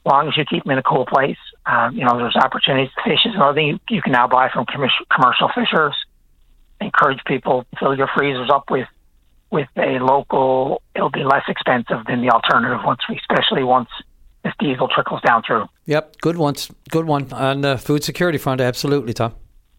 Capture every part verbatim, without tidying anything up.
long as you keep them in a cool place, um, you know, there's opportunities. Fish is another thing you, you can now buy from commercial, commercial fishers. Encourage people to fill your freezers up with, with a local. It'll be less expensive than the alternative once, we, especially once this diesel trickles down through. Yep, good ones, good one on the food security front. Absolutely, Tom.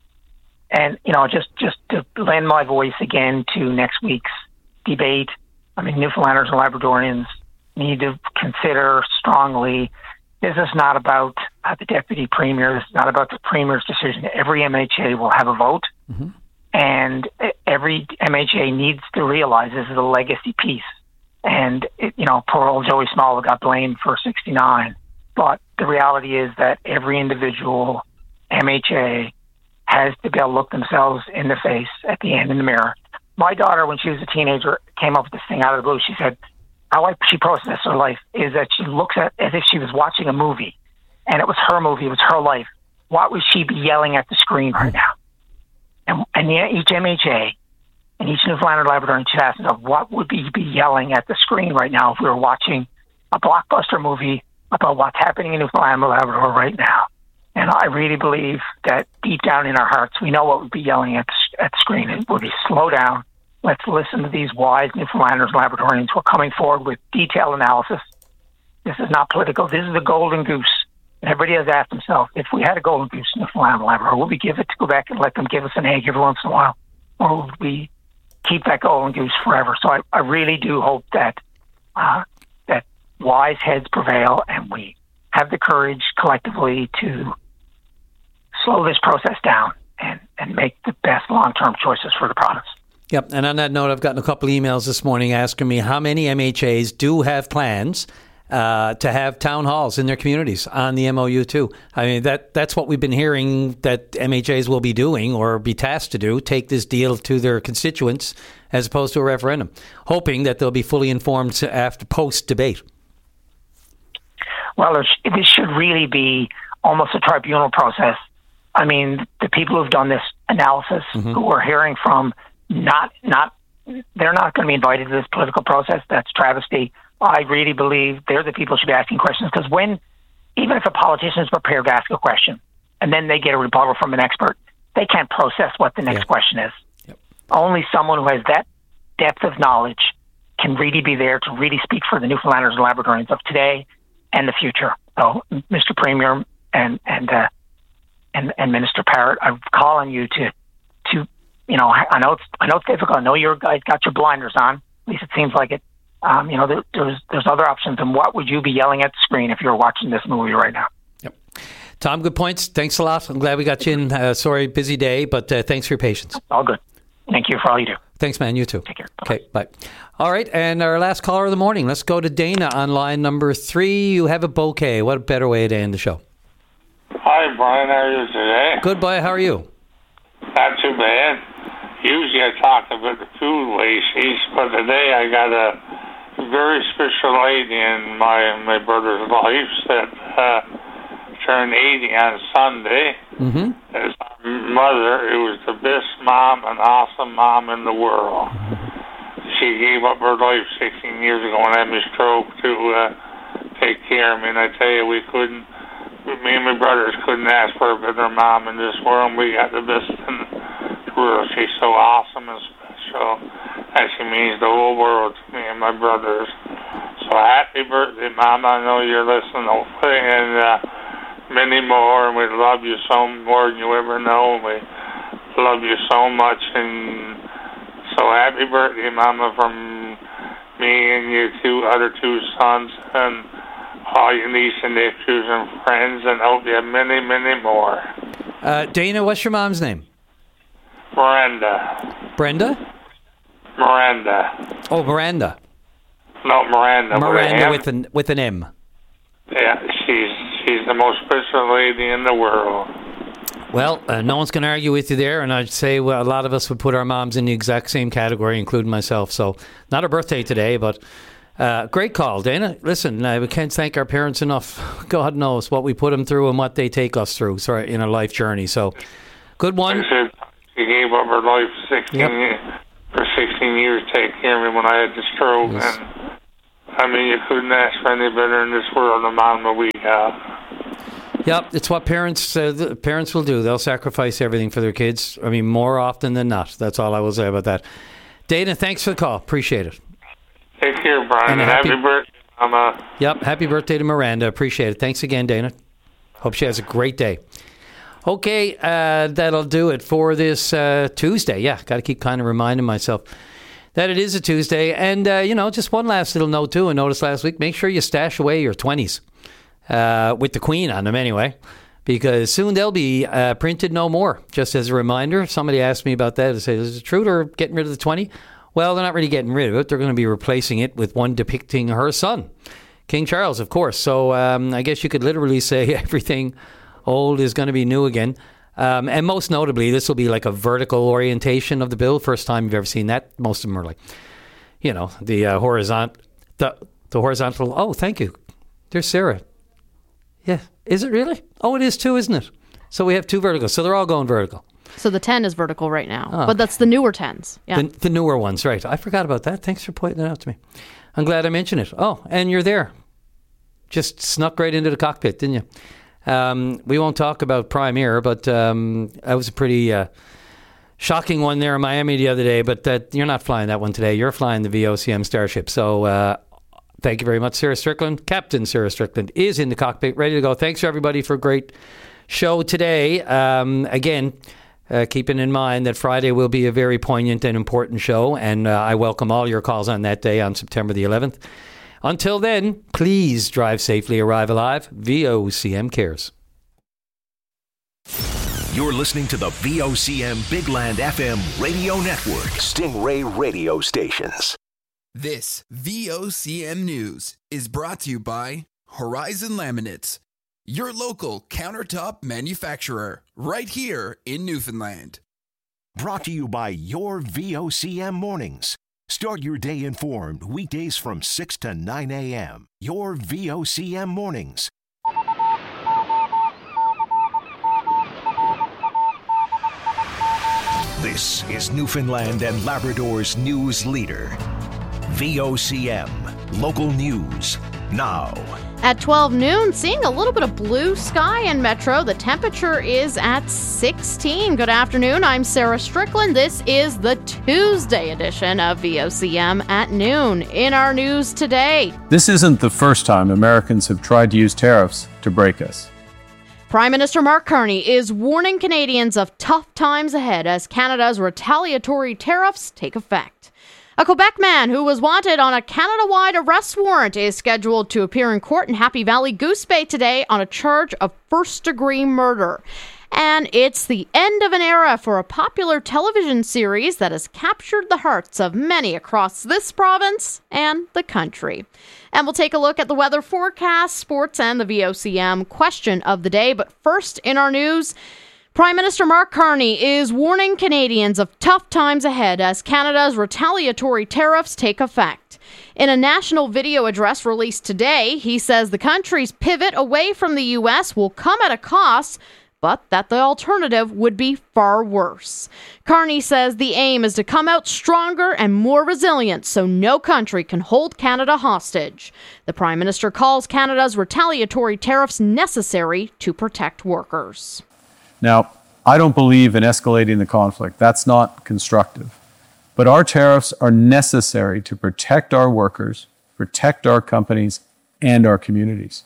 And you know, just just to lend my voice again to next week's debate. I mean, Newfoundlanders and Labradorians need to consider strongly. This is not about uh, the deputy premier. This is not about the premier's decision. Every M H A will have a vote, mm-hmm. and every M H A needs to realize this is a legacy piece. And it, you know, poor old Joey Small got blamed for sixty-nine, but the reality is that every individual M H A has to be able to look themselves in the face at the end in the mirror. My daughter, when she was a teenager, came up with this thing out of the blue. She said, how I, she processed her life is that she looks at as if she was watching a movie, and it was her movie, it was her life. What would she be yelling at the screen right now? And, and each M H A and each Newfoundlander Labradorian should ask themselves, what would we be yelling at the screen right now if we were watching a blockbuster movie about what's happening in Newfoundland and Labrador right now? And I really believe that deep down in our hearts, we know what we'd be yelling at the, at the screen. It would be slow down. Let's listen to these wise Newfoundlanders and Labradorians who are coming forward with detailed analysis. This is not political. This is the golden goose. And everybody has asked themselves, if we had a golden goose in Newfoundland and Labrador, would we give it to go back and let them give us an egg every once in a while? Or would we keep that golden goose forever? So I, I really do hope that uh, that wise heads prevail and we have the courage collectively to slow this process down and, and make the best long-term choices for the province. Yep, and on that note, I've gotten a couple of emails this morning asking me how many M H As do have plans uh, to have town halls in their communities on the M O U too. I mean, that that's what we've been hearing that M H As will be doing or be tasked to do, take this deal to their constituents as opposed to a referendum, hoping that they'll be fully informed after post-debate. Well, this should really be almost a tribunal process. I mean, the people who've done this analysis, mm-hmm. who we're hearing from, not, not, they're not going to be invited to this political process. That's travesty. I really believe they're the people who should be asking questions, because when, even if a politician is prepared to ask a question and then they get a rebuttal from an expert, they can't process what the next yeah. question is. Yep. Only someone who has that depth of knowledge can really be there to really speak for the Newfoundlanders and Labradorians of today and the future. So, Mister Premier and and uh, and, and Minister Parrott, I call on you to to you know I know it's I know it's difficult. I know you guys got your blinders on. At least it seems like it. Um, you know, there, there's there's other options. And what would you be yelling at the screen if you were watching this movie right now? Yep. Tom, good points. Thanks a lot. I'm glad we got you in. Uh, sorry, busy day, but uh, thanks for your patience. All good. Thank you for all you do. Thanks, man. You too. Take care. Bye. Okay, bye. All right, and our last caller of the morning. Let's go to Dana on line number three. You have a bouquet. What a better way to end the show. Hi, Brian. How are you today? Good, boy. How are you? Not too bad. Usually I talk about the food wastes, but today I got a very special lady in my my brother's life that uh, turned eighty on Sunday. Mm-hmm. As my mother, who was the best mom and awesome mom in the world. She gave up her life sixteen years ago and had me stroke to uh, take care of me. And I tell you, we couldn't, me and my brothers couldn't ask for a better mom in this world. We got the best in the world. She's so awesome and special. And she means the whole world to me and my brothers. So happy birthday, Mom. I know you're listening, hopefully, and uh, many more. And we love you so more than you ever know. We love you so much. And so happy birthday, Mama, from me and your two other two sons and all your nieces and nephews and friends, and hope you have many, many more. Uh, Dana, what's your mom's name? Miranda. Brenda? Miranda. Oh, Miranda. No, Miranda. Miranda with an with an M. Yeah, she's she's the most special lady in the world. Well, uh, no one's going to argue with you there, and I'd say well, a lot of us would put our moms in the exact same category, including myself. So, not her birthday today, but uh, great call, Dana. Listen, uh, we can't thank our parents enough. God knows what we put them through and what they take us through sorry, in our life journey. So, good one. She gave up her life sixteen yep. years, for sixteen years to take care of me when I had the stroke, yes. and I mean, you couldn't ask for any better in this world, the mom that we have. Yep, it's what parents uh, the parents will do. They'll sacrifice everything for their kids. I mean, more often than not. That's all I will say about that. Dana, thanks for the call. Appreciate it. Take care, Brian. And happy, happy birthday, Mama. Yep, happy birthday to Miranda. Appreciate it. Thanks again, Dana. Hope she has a great day. Okay, uh, that'll do it for this uh, Tuesday. Yeah, got to keep kind of reminding myself that it is a Tuesday. And, uh, you know, just one last little note, too. I noticed last week, make sure you stash away your twenties. Uh, with the Queen on them anyway, because soon they'll be uh, printed no more. Just as a reminder, somebody asked me about that. I said, is it true they're getting rid of the twenty? Well, they're not really getting rid of it. They're going to be replacing it with one depicting her son, King Charles, of course. So um, I guess you could literally say everything old is going to be new again. Um, and most notably, this will be like a vertical orientation of the bill. First time you've ever seen that. Most of them are like, you know, the uh, horizontal, the, the horizontal. Oh, thank you. There's Sarah. Yeah. Is it really? Oh, it is too, isn't it? So we have two verticals. So they're all going vertical. So the ten is vertical right now. Oh, but that's the newer tens. Yeah. The, the newer ones, right. I forgot about that. Thanks for pointing that out to me. I'm glad I mentioned it. Oh, and you're there. Just snuck right into the cockpit, didn't you? Um, we won't talk about Prime Air, but um, that was a pretty uh, shocking one there in Miami the other day. But that you're not flying that one today. You're flying the V O C M Starship. So... Uh, Thank you very much, Sarah Strickland. Captain Sarah Strickland is in the cockpit, ready to go. Thanks, everybody, for a great show today. Um, again, uh, keeping in mind that Friday will be a very poignant and important show, and uh, I welcome all your calls on that day on September the eleventh. Until then, please drive safely, arrive alive. V O C M cares. You're listening to the V O C M Big Land F M radio network. Stingray radio stations. This V O C M News is brought to you by Horizon Laminates, your local countertop manufacturer, right here in Newfoundland. Brought to you by your V O C M Mornings. Start your day informed weekdays from six to nine a.m. Your V O C M Mornings. This is Newfoundland and Labrador's news leader. V O C M, local news, now. At twelve noon, seeing a little bit of blue sky in Metro. The temperature is at sixteen. Good afternoon, I'm Sarah Strickland. This is the Tuesday edition of V O C M at noon. In our news today, this isn't the first time Americans have tried to use tariffs to break us. Prime Minister Mark Carney is warning Canadians of tough times ahead as Canada's retaliatory tariffs take effect. A Quebec man who was wanted on a Canada-wide arrest warrant is scheduled to appear in court in Happy Valley Goose Bay today on a charge of first-degree murder. And it's the end of an era for a popular television series that has captured the hearts of many across this province and the country. And we'll take a look at the weather forecast, sports, and the V O C M question of the day. But first in our news, Prime Minister Mark Carney is warning Canadians of tough times ahead as Canada's retaliatory tariffs take effect. In a national video address released today, he says the country's pivot away from the U S will come at a cost, but that the alternative would be far worse. Carney says the aim is to come out stronger and more resilient so no country can hold Canada hostage. The Prime Minister calls Canada's retaliatory tariffs necessary to protect workers. Now, I don't believe in escalating the conflict. That's not constructive. But our tariffs are necessary to protect our workers, protect our companies, and our communities.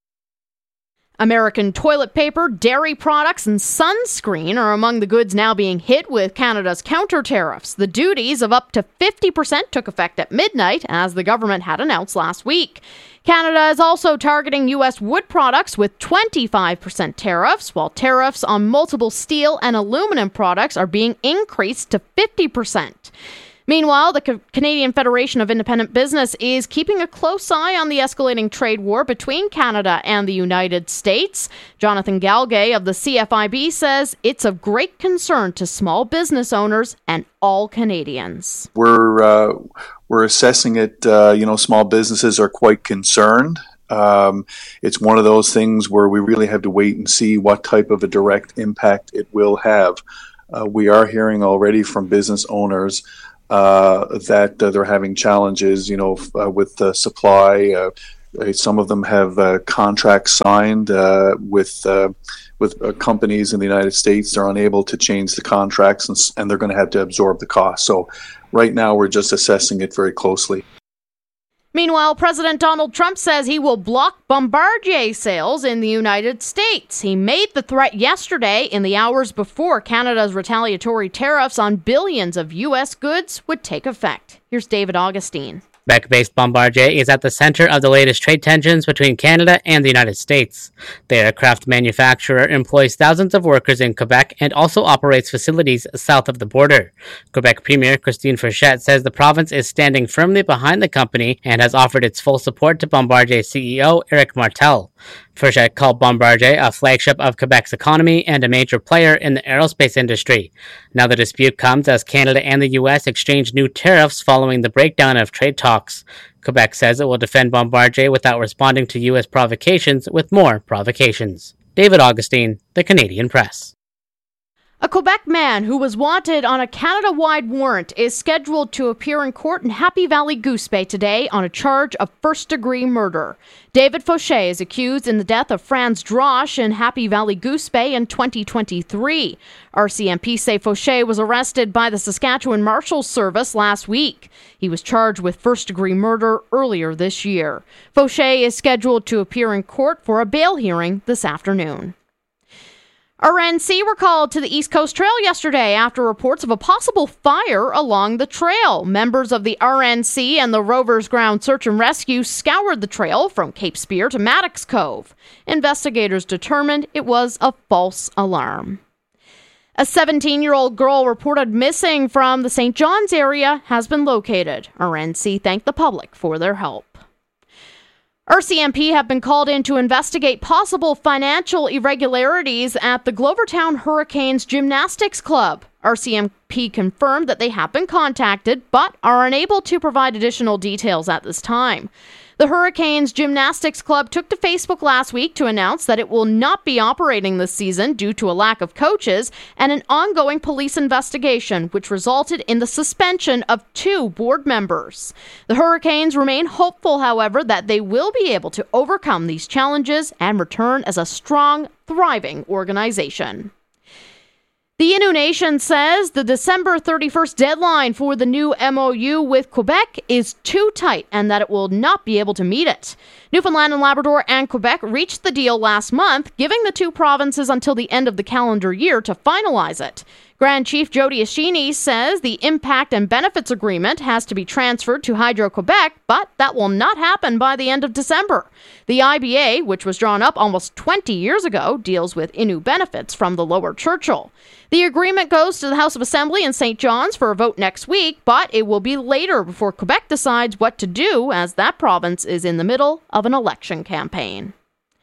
American toilet paper, dairy products, and sunscreen are among the goods now being hit with Canada's counter tariffs. The duties of up to fifty percent took effect at midnight, as the government had announced last week. Canada is also targeting U S wood products with twenty-five percent tariffs, while tariffs on multiple steel and aluminum products are being increased to fifty percent. Meanwhile, the Canadian Federation of Independent Business is keeping a close eye on the escalating trade war between Canada and the United States. Jonathan Galgay of the C F I B says it's of great concern to small business owners and all Canadians. We're uh, we're assessing it. Uh, you know, small businesses are quite concerned. Um, it's one of those things where we really have to wait and see what type of a direct impact it will have. Uh, we are hearing already from business owners uh, that uh, they're having challenges, you know, uh, with uh, supply. Uh, some of them have uh, contracts signed uh, with uh, with uh, companies in the United States. They're unable to change the contracts, and, and they're going to have to absorb the cost. So right now, we're just assessing it very closely. Meanwhile, President Donald Trump says he will block Bombardier sales in the United States. He made the threat yesterday in the hours before Canada's retaliatory tariffs on billions of U S goods would take effect. Here's David Augustine. Quebec-based Bombardier is at the center of the latest trade tensions between Canada and the United States. The aircraft manufacturer employs thousands of workers in Quebec and also operates facilities south of the border. Quebec Premier Christine Frechette says the province is standing firmly behind the company and has offered its full support to Bombardier C E O Éric Martel. Frechette called Bombardier a flagship of Quebec's economy and a major player in the aerospace industry. Now the dispute comes as Canada and the U S exchange new tariffs following the breakdown of trade talks. Quebec says it will defend Bombardier without responding to U S provocations with more provocations. David Augustine, The Canadian Press. A Quebec man who was wanted on a Canada-wide warrant is scheduled to appear in court in Happy Valley Goose Bay today on a charge of first-degree murder. David Fauché is accused in the death of Franz Drosch in Happy Valley Goose Bay in twenty twenty-three. R C M P say Fauché was arrested by the Saskatchewan Marshals Service last week. He was charged with first-degree murder earlier this year. Fauché is scheduled to appear in court for a bail hearing this afternoon. R N C were called to the East Coast Trail yesterday after reports of a possible fire along the trail. Members of the R N C and the Rovers Ground Search and Rescue scoured the trail from Cape Spear to Maddox Cove. Investigators determined it was a false alarm. A seventeen-year-old girl reported missing from the Saint John's area has been located. R N C thanked the public for their help. R C M P have been called in to investigate possible financial irregularities at the Glovertown Hurricanes Gymnastics Club. R C M P confirmed that they have been contacted, but are unable to provide additional details at this time. The Hurricanes Gymnastics Club took to Facebook last week to announce that it will not be operating this season due to a lack of coaches and an ongoing police investigation, which resulted in the suspension of two board members. The Hurricanes remain hopeful, however, that they will be able to overcome these challenges and return as a strong, thriving organization. The Innu Nation says the December thirty-first deadline for the new M O U with Quebec is too tight and that it will not be able to meet it. Newfoundland and Labrador and Quebec reached the deal last month, giving the two provinces until the end of the calendar year to finalize it. Grand Chief Jody Ashini says the impact and benefits agreement has to be transferred to Hydro-Quebec, but that will not happen by the end of December. The I B A, which was drawn up almost twenty years ago, deals with Innu benefits from the Lower Churchill. The agreement goes to the House of Assembly in Saint John's for a vote next week, but it will be later before Quebec decides what to do, as that province is in the middle of an election campaign.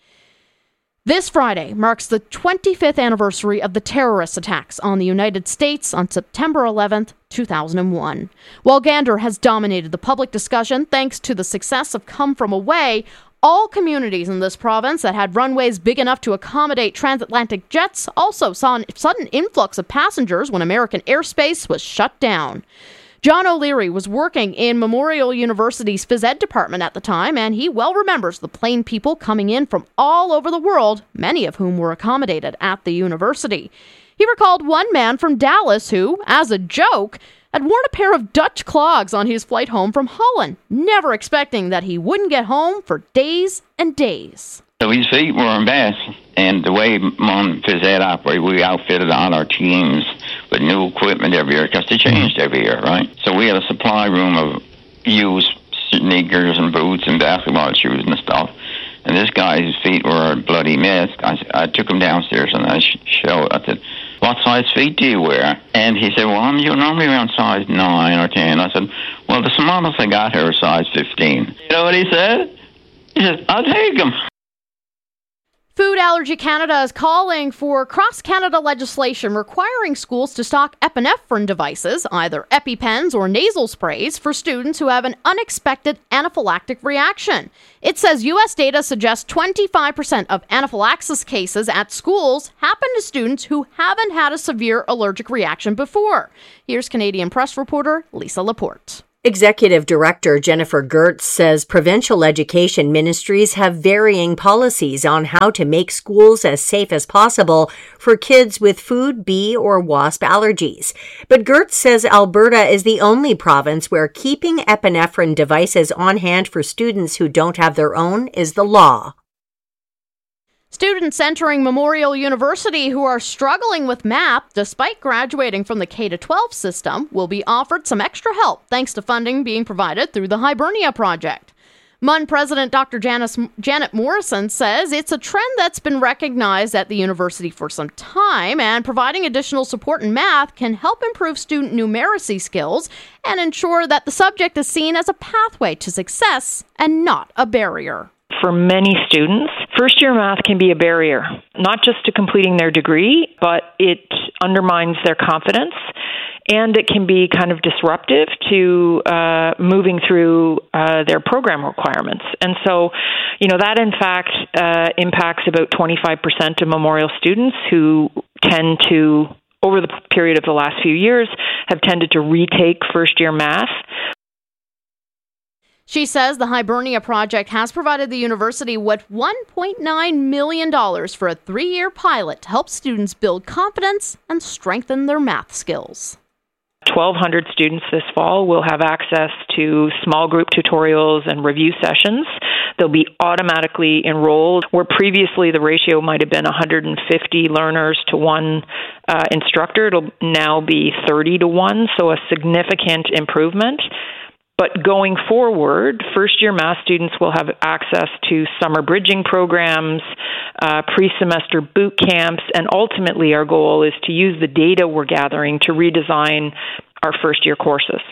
This Friday marks the twenty-fifth anniversary of the terrorist attacks on the United States on September eleventh, two thousand one. While Gander has dominated the public discussion thanks to the success of Come From Away, all communities in this province that had runways big enough to accommodate transatlantic jets also saw a sudden influx of passengers when American airspace was shut down. John O'Leary was working in Memorial University's phys ed department at the time, and he well remembers the plane people coming in from all over the world, many of whom were accommodated at the university. He recalled one man from Dallas who, as a joke, had worn a pair of Dutch clogs on his flight home from Holland, never expecting that he wouldn't get home for days and days. So his feet were a mess, and the way Mon phys ed operated, we outfitted all our teams with new equipment every year, because they changed every year, right? So we had a supply room of used sneakers and boots and basketball shoes and stuff. And this guy's feet were a bloody mess. I, I took him downstairs and I showed, I said, "What size feet do you wear?" And he said, "Well, I'm normally around size nine or ten. I said, "Well, the smallest I got here is size fifteen. You know what he said? He said, "I'll take them." Food Allergy Canada is calling for cross-Canada legislation requiring schools to stock epinephrine devices, either EpiPens or nasal sprays, for students who have an unexpected anaphylactic reaction. It says U S data suggests twenty-five percent of anaphylaxis cases at schools happen to students who haven't had a severe allergic reaction before. Here's Canadian Press reporter Lisa Laporte. Executive Director Jennifer Gertz says provincial education ministries have varying policies on how to make schools as safe as possible for kids with food, bee, or wasp allergies. But Gertz says Alberta is the only province where keeping epinephrine devices on hand for students who don't have their own is the law. Students entering Memorial University who are struggling with math despite graduating from the K through twelve system will be offered some extra help thanks to funding being provided through the Hibernia Project. M U N President Doctor Janice, Janet Morrison says it's a trend that's been recognized at the university for some time, and providing additional support in math can help improve student numeracy skills and ensure that the subject is seen as a pathway to success and not a barrier. For many students, first-year math can be a barrier, not just to completing their degree, but it undermines their confidence, and it can be kind of disruptive to uh, moving through uh, their program requirements. And so, you know, that in fact uh, impacts about twenty-five percent of Memorial students who tend to, over the period of the last few years, have tended to retake first-year math. She says the Hibernia Project has provided the university with one point nine million dollars for a three-year pilot to help students build confidence and strengthen their math skills. twelve hundred students this fall will have access to small group tutorials and review sessions. They'll be automatically enrolled, where previously the ratio might have been one hundred fifty learners to one uh, instructor. It'll now be thirty to one, so a significant improvement. But going forward, first-year math students will have access to summer bridging programs, uh, pre-semester boot camps, and ultimately our goal is to use the data we're gathering to redesign our first-year courses.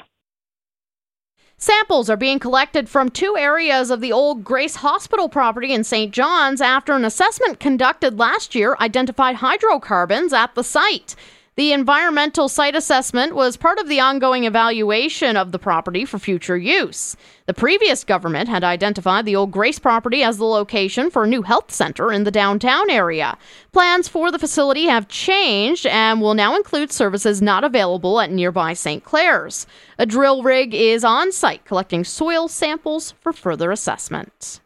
Samples are being collected from two areas of the old Grace Hospital property in Saint John's after an assessment conducted last year identified hydrocarbons at the site. The environmental site assessment was part of the ongoing evaluation of the property for future use. The previous government had identified the old Grace property as the location for a new health center in the downtown area. Plans for the facility have changed and will now include services not available at nearby Saint Clair's. A drill rig is on site collecting soil samples for further assessment.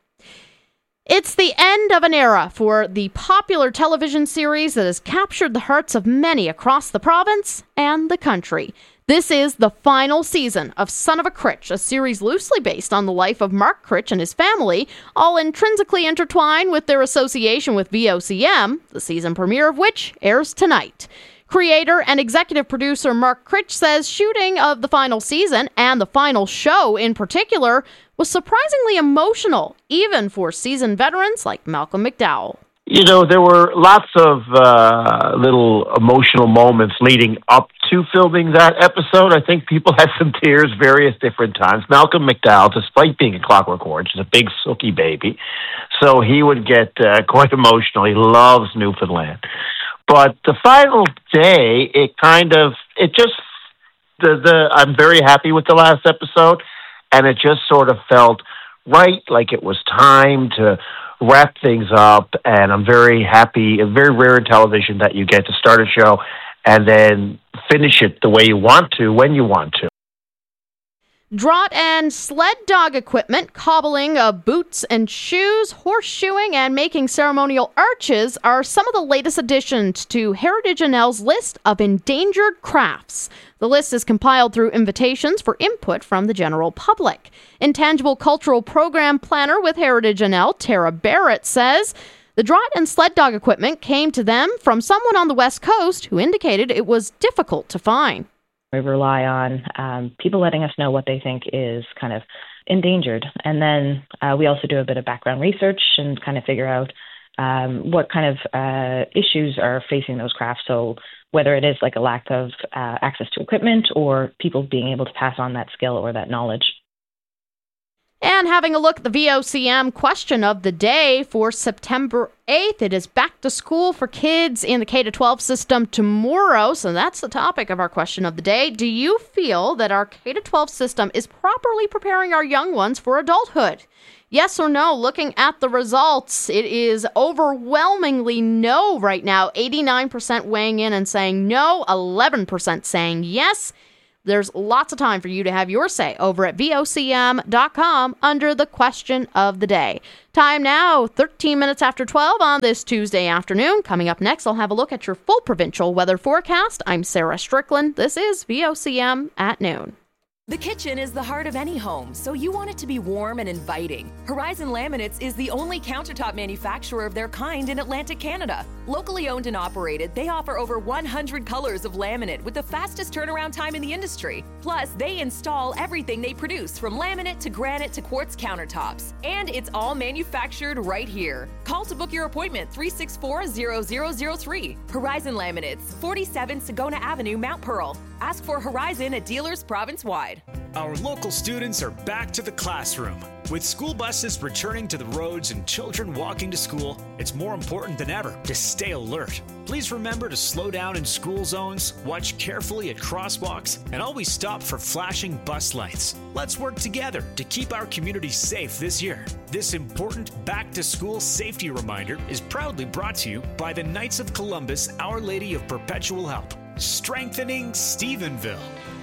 It's the end of an era for the popular television series that has captured the hearts of many across the province and the country. This is the final season of Son of a Critch, a series loosely based on the life of Mark Critch and his family, all intrinsically intertwined with their association with V O C M, the season premiere of which airs tonight. Creator and executive producer Mark Critch says shooting of the final season, and the final show in particular, was surprisingly emotional, even for seasoned veterans like Malcolm McDowell. You know, there were lots of uh, little emotional moments leading up to filming that episode. I think people had some tears various different times. Malcolm McDowell, despite being a Clockwork Orange, is a big silky baby, so he would get uh, quite emotional. He loves Newfoundland. But the final day, it kind of, it just, the the I'm very happy with the last episode, and it just sort of felt right, like it was time to wrap things up, and I'm very happy, very rare in television that you get to start a show and then finish it the way you want to, when you want to. Draught and sled dog equipment, cobbling of boots and shoes, horseshoeing, and making ceremonial arches are some of the latest additions to Heritage N L's list of endangered crafts. The list is compiled through invitations for input from the general public. Intangible Cultural Program Planner with Heritage N L, Tara Barrett, says the draught and sled dog equipment came to them from someone on the West Coast who indicated it was difficult to find. We rely on um, people letting us know what they think is kind of endangered. And then uh, we also do a bit of background research and kind of figure out um, what kind of uh, issues are facing those crafts. So whether it is like a lack of uh, access to equipment or people being able to pass on that skill or that knowledge. And having a look at the V O C M question of the day for September eighth, it is back to school for kids in the K through twelve system tomorrow. So that's the topic of our question of the day. Do you feel that our K through twelve system is properly preparing our young ones for adulthood? Yes or no? Looking at the results, it is overwhelmingly no right now. eighty-nine percent weighing in and saying no, eleven percent saying yes. There's lots of time for you to have your say over at V O C M dot com under the question of the day. Time now, thirteen minutes after twelve on this Tuesday afternoon. Coming up next, I'll have a look at your full provincial weather forecast. I'm Sarah Strickland. This is V O C M at noon. The kitchen is the heart of any home, so you want it to be warm and inviting. Horizon Laminates is the only countertop manufacturer of their kind in Atlantic Canada. Locally owned and operated, they offer over one hundred colors of laminate with the fastest turnaround time in the industry. Plus, they install everything they produce, from laminate to granite to quartz countertops. And it's all manufactured right here. Call to book your appointment, three six four, zero zero zero three. Horizon Laminates, forty-seven Sagona Avenue, Mount Pearl. Ask for Horizon at dealers province-wide. Our local students are back to the classroom. With school buses returning to the roads and children walking to school, it's more important than ever to stay alert. Please remember to slow down in school zones, watch carefully at crosswalks, and always stop for flashing bus lights. Let's work together to keep our community safe this year. This important back-to-school safety reminder is proudly brought to you by the Knights of Columbus, Our Lady of Perpetual Help, strengthening Stephenville.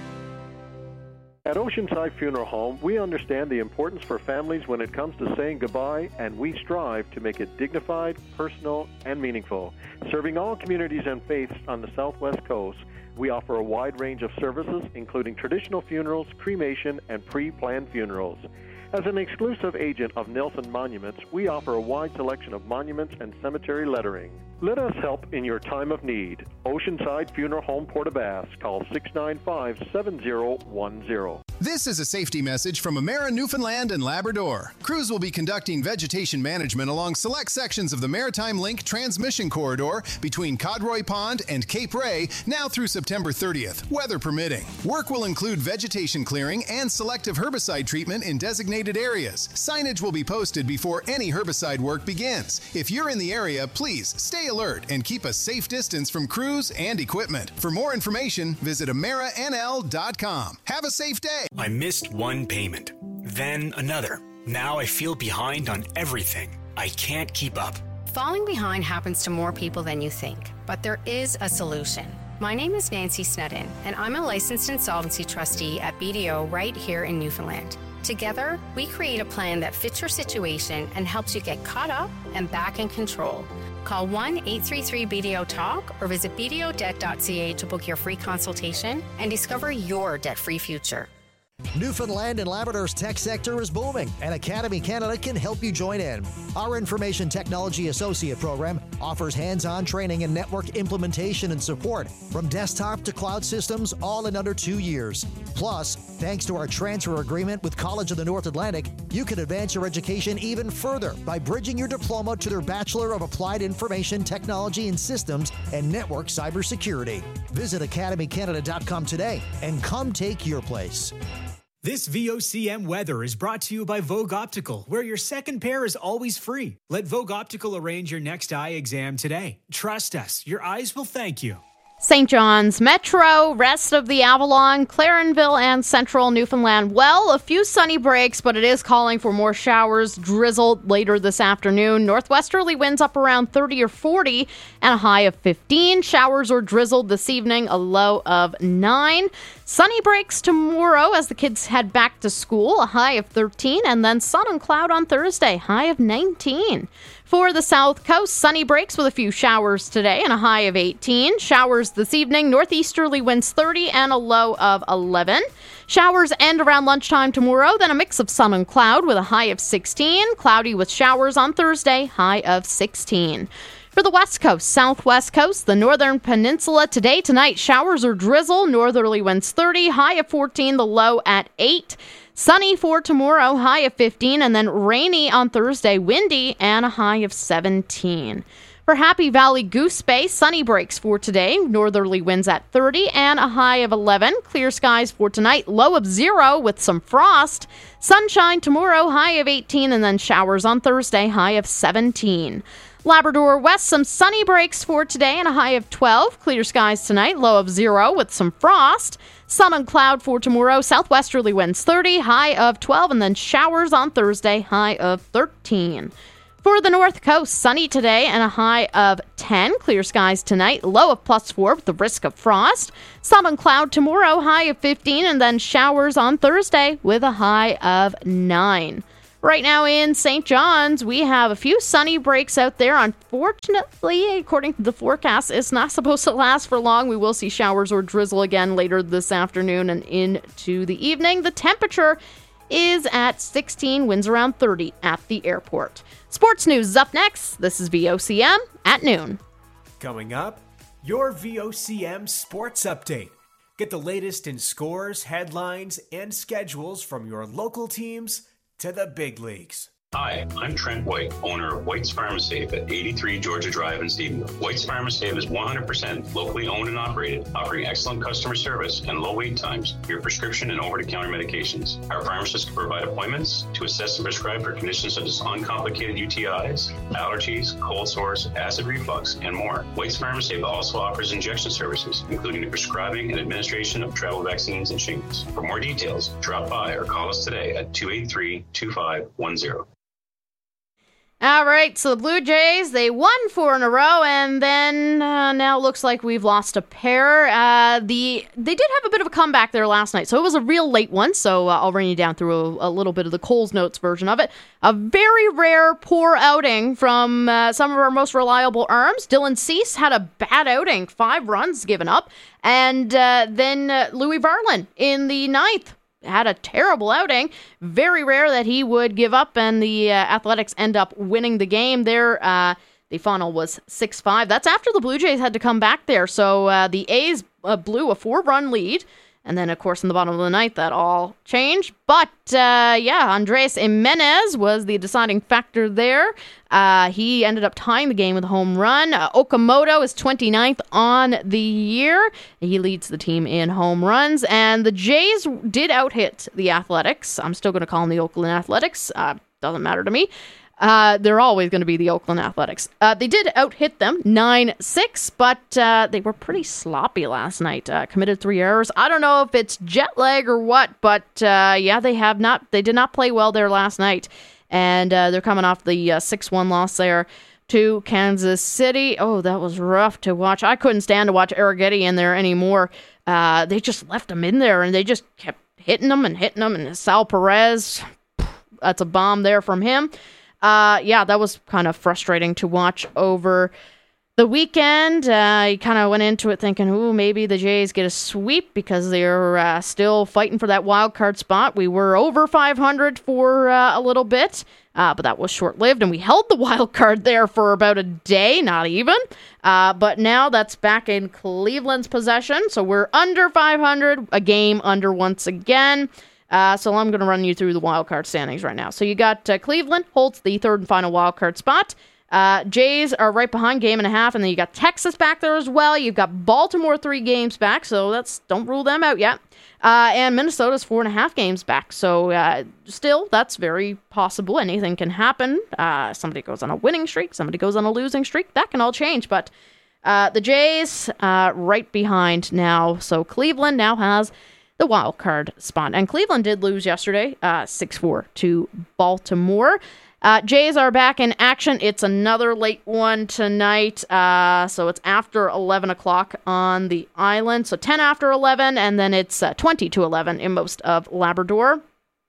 At Oceanside Funeral Home, we understand the importance for families when it comes to saying goodbye, and we strive to make it dignified, personal, and meaningful. Serving all communities and faiths on the Southwest Coast, we offer a wide range of services, including traditional funerals, cremation, and pre-planned funerals. As an exclusive agent of Nelson Monuments, we offer a wide selection of monuments and cemetery lettering. Let us help in your time of need. Oceanside Funeral Home, Port-aux-Basques. Call six nine five, seven zero one zero. This is a safety message from Emera Newfoundland and Labrador. Crews will be conducting vegetation management along select sections of the Maritime Link transmission corridor between Codroy Pond and Cape Ray now through September thirtieth, weather permitting. Work will include vegetation clearing and selective herbicide treatment in designated areas. Signage will be posted before any herbicide work begins. If you're in the area, please stay alert and keep a safe distance from crews and equipment. For more information, visit emera n l dot com. Have a safe day. I missed one payment, then another. Now I feel behind on everything. I can't keep up. Falling behind happens to more people than you think, but there is a solution. My name is Nancy Snedden, and I'm a licensed insolvency trustee at B D O right here in Newfoundland. Together, we create a plan that fits your situation and helps you get caught up and back in control. Call one eight three three B D O talk or visit b d o debt dot c a to book your free consultation and discover your debt-free future. Newfoundland and Labrador's tech sector is booming, and Academy Canada can help you join in. Our Information Technology Associate program offers hands-on training and network implementation and support from desktop to cloud systems, all in under two years. Plus, thanks to our transfer agreement with College of the North Atlantic, you can advance your education even further by bridging your diploma to their Bachelor of Applied Information Technology and Systems and Network Cybersecurity. Visit academy canada dot com today and come take your place. This V O C M weather is brought to you by Vogue Optical, where your second pair is always free. Let Vogue Optical arrange your next eye exam today. Trust us, your eyes will thank you. Saint John's Metro, rest of the Avalon, Clarenville, and central Newfoundland. Well, a few sunny breaks, but it is calling for more showers, drizzle later this afternoon. Northwesterly winds up around thirty or forty and a high of fifteen. Showers or drizzle this evening, a low of nine. Sunny breaks tomorrow as the kids head back to school, a high of thirteen, and then sun and cloud on Thursday, high of nineteen. For the South Coast, sunny breaks with a few showers today and a high of eighteen. Showers this evening, northeasterly winds thirty and a low of eleven. Showers end around lunchtime tomorrow, then a mix of sun and cloud with a high of sixteen. Cloudy with showers on Thursday, high of sixteen. For the West Coast, Southwest Coast, the Northern Peninsula, today, tonight, showers or drizzle, northerly winds thirty, high of fourteen, the low at eight. Sunny for tomorrow, high of fifteen, and then rainy on Thursday, windy, and a high of seventeen. For Happy Valley Goose Bay, sunny breaks for today. Northerly winds at thirty and a high of eleven. Clear skies for tonight, low of zero with some frost. Sunshine tomorrow, high of eighteen, and then showers on Thursday, high of seventeen. Labrador West, some sunny breaks for today and a high of twelve. Clear skies tonight, low of zero with some frost. Sun and cloud for tomorrow. Southwesterly winds thirty, high of twelve, and then showers on Thursday, high of thirteen. For the North Coast, sunny today and a high of ten. Clear skies tonight, low of plus four with the risk of frost. Sun and cloud tomorrow, high of fifteen, and then showers on Thursday with a high of nine. Right now in Saint John's, we have a few sunny breaks out there. Unfortunately, according to the forecast, it's not supposed to last for long. We will see showers or drizzle again later this afternoon and into the evening. The temperature is at sixteen, winds around thirty at the airport. Sports news is up next. This is V O C M at noon. Coming up, your V O C M Sports Update. Get the latest in scores, headlines, and schedules from your local teams to the big leagues. Hi, I'm Trent White, owner of White's Pharmasafe at eighty-three Georgia Drive in Stephenville. White's Pharmasafe is one hundred percent locally owned and operated, offering excellent customer service and low wait times for your prescription and over-the-counter medications. Our pharmacists can provide appointments to assess and prescribe for conditions such as uncomplicated U T Is, allergies, cold sores, acid reflux, and more. White's Pharmasafe also offers injection services, including the prescribing and administration of travel vaccines and shingles. For more details, drop by or call us today at two eight three, two five one zero. All right, so the Blue Jays, they won four in a row, and then uh, now it looks like we've lost a pair. Uh, the They did have a bit of a comeback there last night, so it was a real late one, so uh, I'll run you down through a, a little bit of the Coles Notes version of it. A very rare poor outing from uh, some of our most reliable arms. Dylan Cease had a bad outing, five runs given up, and uh, then uh, Louis Varlin in the ninth had a terrible outing. Very rare that he would give up, and the uh, Athletics end up winning the game there. Uh, the final was six five. That's after the Blue Jays had to come back there. So uh, the A's uh, blew a four-run lead. And then, of course, in the bottom of the ninth, that all changed. But, uh, yeah, Andres Jimenez was the deciding factor there. Uh, he ended up tying the game with a home run. Uh, Okamoto is twenty-ninth on the year. He leads the team in home runs. And the Jays did out-hit the Athletics. I'm still going to call them the Oakland Athletics. Uh, doesn't matter to me. Uh, they're always going to be the Oakland Athletics. Uh, they did out-hit them nine six, but uh, they were pretty sloppy last night. Uh, committed three errors. I don't know if it's jet lag or what, but uh, yeah, they have not. They did not play well there last night, and uh, they're coming off the uh, six one loss there to Kansas City. Oh, that was rough to watch. I couldn't stand to watch Arrighetti in there anymore. Uh, they just left him in there, and they just kept hitting them and hitting them. And Sal Perez, that's a bomb there from him. Uh, yeah, that was kind of frustrating to watch over the weekend. Uh, he kind of went into it thinking, ooh, maybe the Jays get a sweep because they're uh, still fighting for that wild card spot. We were over five hundred for uh, a little bit, uh, but that was short-lived, and we held the wild card there for about a day, not even. Uh, but now that's back in Cleveland's possession, so we're under five hundred, a game under once again. Uh, so I'm going to run you through the wild card standings right now. So you got uh, Cleveland holds the third and final wild card spot. Uh, Jays are right behind, game and a half, and then you got Texas back there as well. You've got Baltimore three games back, so that's don't rule them out yet. Uh, and Minnesota's four and a half games back. So uh, still, that's very possible. Anything can happen. Uh, somebody goes on a winning streak, somebody goes on a losing streak. That can all change, but uh, the Jays uh, right behind now. So Cleveland now has the wild card spot. And Cleveland did lose yesterday, uh, six four to Baltimore. Uh, Jays are back in action. It's another late one tonight. Uh, so it's after eleven o'clock on the island. So ten after eleven, and then it's uh, twenty to eleven in most of Labrador.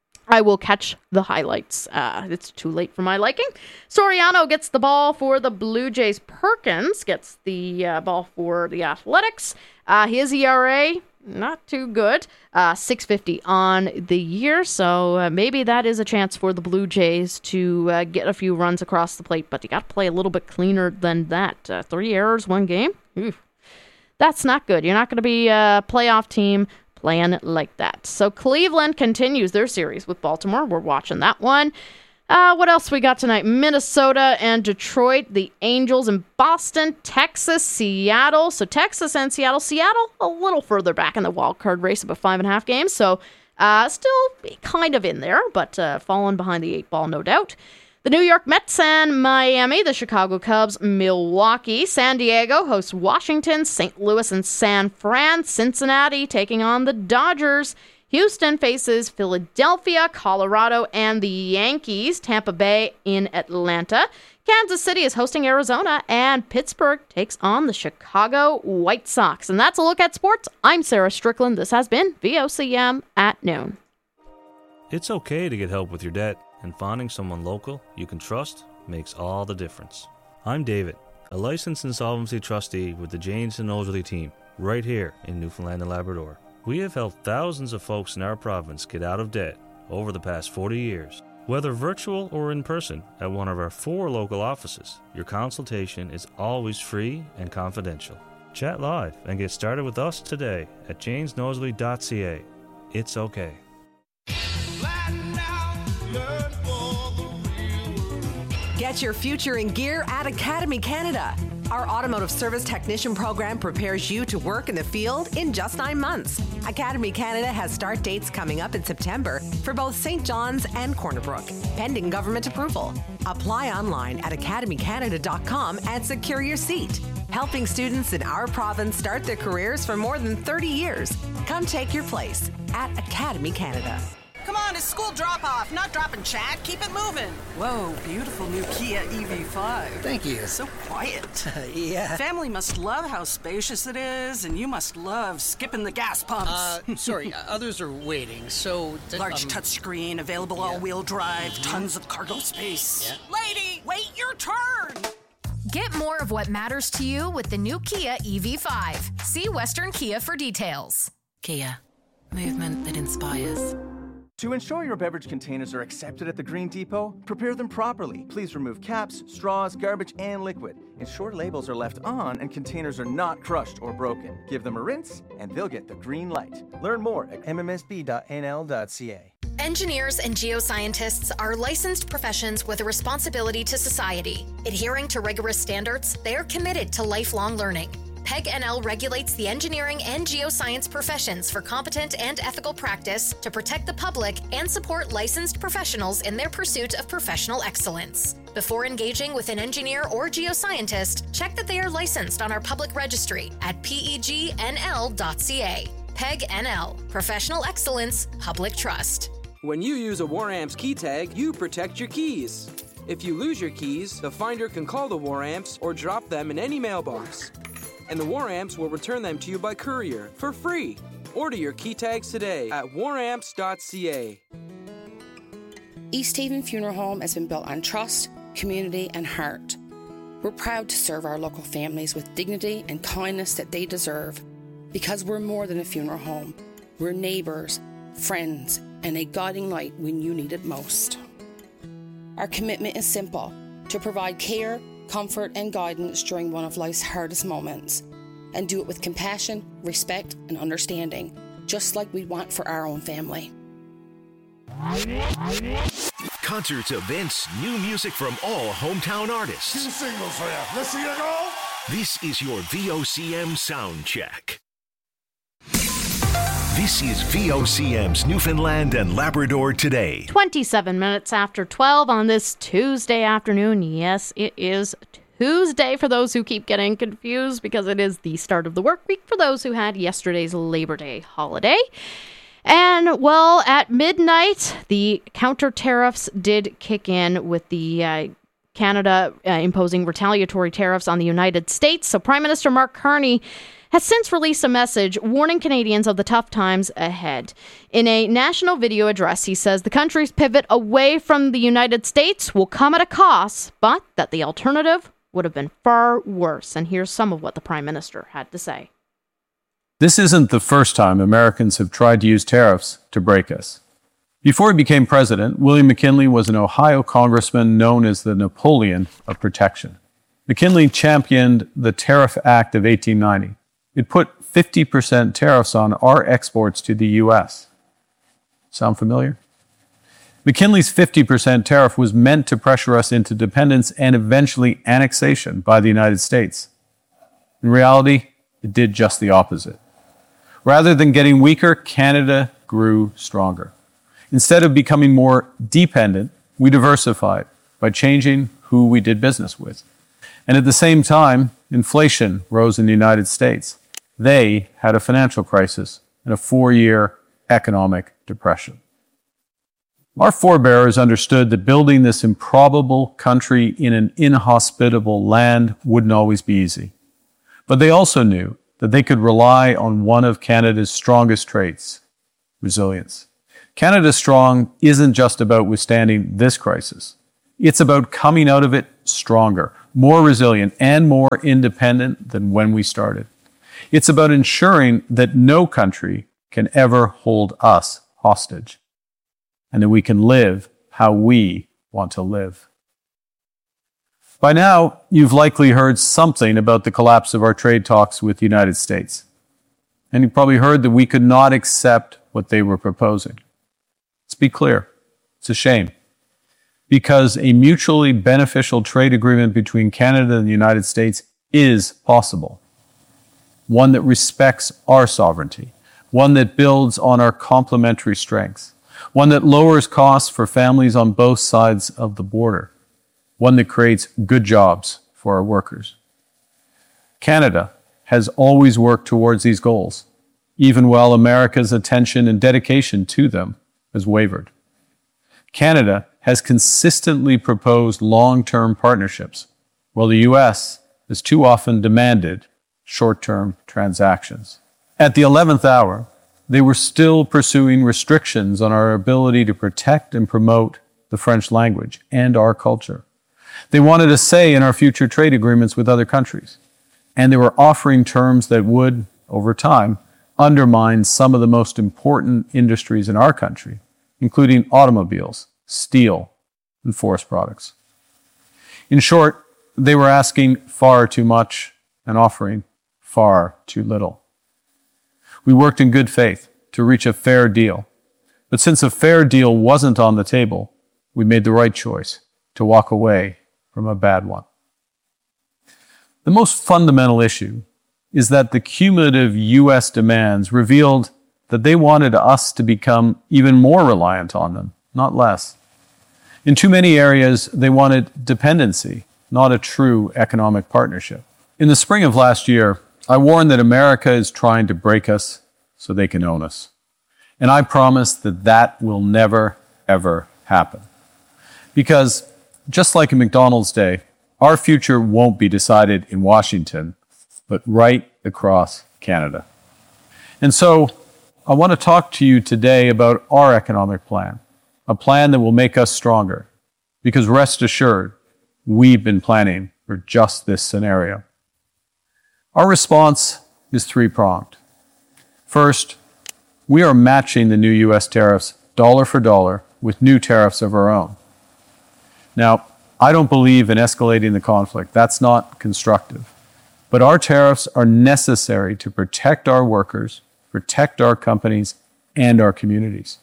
I will catch the highlights. Uh, it's too late for my liking. Soriano gets the ball for the Blue Jays. Perkins gets the uh, ball for the Athletics. Uh, his E R A, not too good. Uh, six fifty on the year, so uh, maybe that is a chance for the Blue Jays to uh, get a few runs across the plate, but you got to play a little bit cleaner than that. Uh, three errors, one game? Oof. That's not good. You're not going to be a playoff team playing like that. So Cleveland continues their series with Baltimore. We're watching that one. Uh, what else we got tonight? Minnesota and Detroit, the Angels in Boston, Texas, Seattle. So Texas and Seattle. Seattle a little further back in the wild card race, about five and a half games. So uh, still kind of in there, but uh, falling behind the eight ball, no doubt. The New York Mets and Miami, the Chicago Cubs, Milwaukee, San Diego hosts Washington, Saint Louis and San Fran, Cincinnati taking on the Dodgers. Houston faces Philadelphia, Colorado, and the Yankees. Tampa Bay in Atlanta. Kansas City is hosting Arizona, and Pittsburgh takes on the Chicago White Sox. And that's a look at sports. I'm Sarah Strickland. This has been V O C M at noon. It's okay to get help with your debt, and finding someone local you can trust makes all the difference. I'm David, a licensed insolvency trustee with the Janes and Nosworthy team, right here in Newfoundland and Labrador. We have helped thousands of folks in our province get out of debt over the past forty years. Whether virtual or in person at one of our four local offices, your consultation is always free and confidential. Chat live and get started with us today at janes nosworthy dot c a. It's okay. Get your future in gear at Academy Canada. Our automotive service technician program prepares you to work in the field in just nine months. Academy Canada has start dates coming up in September for both Saint John's and Corner Brook, pending government approval. Apply online at academy canada dot com and secure your seat. Helping students in our province start their careers for more than thirty years. Come take your place at Academy Canada. Come on, it's school drop-off, not dropping chat. Keep it moving. Whoa, beautiful new Kia E V five. Thank you. So quiet. Yeah. Family must love how spacious it is, and you must love skipping the gas pumps. Uh, sorry, others are waiting, so... Th- Large um, touchscreen, available yeah. all-wheel drive, mm-hmm. tons of cargo space. Yeah. Lady, wait your turn! Get more of what matters to you with the new Kia E V five. See Western Kia for details. Kia. Movement that inspires. To ensure your beverage containers are accepted at the Green Depot, prepare them properly. Please remove caps, straws, garbage, and liquid. Ensure labels are left on and containers are not crushed or broken. Give them a rinse, and they'll get the green light. Learn more at m m s b dot n l dot c a. Engineers and geoscientists are licensed professions with a responsibility to society. Adhering to rigorous standards, they are committed to lifelong learning. P E G N L regulates the engineering and geoscience professions for competent and ethical practice to protect the public and support licensed professionals in their pursuit of professional excellence. Before engaging with an engineer or geoscientist, check that they are licensed on our public registry at p e g n l dot c a. P E G N L, Professional Excellence, Public Trust. When you use a WarAmps key tag, you protect your keys. If you lose your keys, the finder can call the WarAmps or drop them in any mailbox. And the WarAmps will return them to you by courier for free. Order your key tags today at war amps dot c a. East Haven Funeral Home has been built on trust, community, and heart. We're proud to serve our local families with dignity and kindness that they deserve, because we're more than a funeral home. We're neighbours, friends, and a guiding light when you need it most. Our commitment is simple: to provide care, comfort, and guidance during one of life's hardest moments, and do it with compassion, respect, and understanding, just like we want for our own family. Concerts, events, new music from all hometown artists. Two singles for you. Let's see you go. This is your V O C M sound check. This is V O C M's Newfoundland and Labrador Today. twenty-seven minutes after twelve on this Tuesday afternoon. Yes, it is Tuesday for those who keep getting confused, because it is the start of the work week for those who had yesterday's Labor Day holiday. And, well, at midnight, the counter tariffs did kick in with the uh, Canada uh, imposing retaliatory tariffs on the United States. So Prime Minister Mark Carney has since released a message warning Canadians of the tough times ahead. In a national video address, he says the country's pivot away from the United States will come at a cost, but that the alternative would have been far worse. And here's some of what the Prime Minister had to say. This isn't the first time Americans have tried to use tariffs to break us. Before he became president, William McKinley was an Ohio congressman known as the Napoleon of protection. McKinley championed the Tariff Act of eighteen ninety. It put fifty percent tariffs on our exports to the U S. Sound familiar? McKinley's fifty percent tariff was meant to pressure us into dependence and eventually annexation by the United States. In reality, it did just the opposite. Rather than getting weaker, Canada grew stronger. Instead of becoming more dependent, we diversified by changing who we did business with. And at the same time, inflation rose in the United States. They had a financial crisis and a four-year economic depression. Our forebears understood that building this improbable country in an inhospitable land wouldn't always be easy. But they also knew that they could rely on one of Canada's strongest traits, resilience. Canada Strong isn't just about withstanding this crisis. It's about coming out of it stronger, more resilient, and more independent than when we started. It's about ensuring that no country can ever hold us hostage, and that we can live how we want to live. By now, you've likely heard something about the collapse of our trade talks with the United States. And you've probably heard that we could not accept what they were proposing. Let's be clear, it's a shame. Because a mutually beneficial trade agreement between Canada and the United States is possible. One that respects our sovereignty, one that builds on our complementary strengths, one that lowers costs for families on both sides of the border, one that creates good jobs for our workers. Canada has always worked towards these goals, even while America's attention and dedication to them has wavered. Canada has consistently proposed long-term partnerships, while the U S has too often demanded short-term transactions. At the eleventh hour, they were still pursuing restrictions on our ability to protect and promote the French language and our culture. They wanted a say in our future trade agreements with other countries, and they were offering terms that would, over time, undermine some of the most important industries in our country, including automobiles, steel, and forest products. In short, they were asking far too much and offering far too little. We worked in good faith to reach a fair deal, but since a fair deal wasn't on the table, we made the right choice to walk away from a bad one. The most fundamental issue is that the cumulative U S demands revealed that they wanted us to become even more reliant on them, not less. In too many areas, they wanted dependency, not a true economic partnership. In the spring of last year, I warned that America is trying to break us so they can own us. And I promise that that will never, ever happen. Because just like in McDonald's day, our future won't be decided in Washington, but right across Canada. And so I want to talk to you today about our economic plan, a plan that will make us stronger, because rest assured, we've been planning for just this scenario. Our response is three-pronged. First, we are matching the new U S tariffs dollar for dollar with new tariffs of our own. Now, I don't believe in escalating the conflict. That's not constructive. But our tariffs are necessary to protect our workers, protect our companies, and our communities.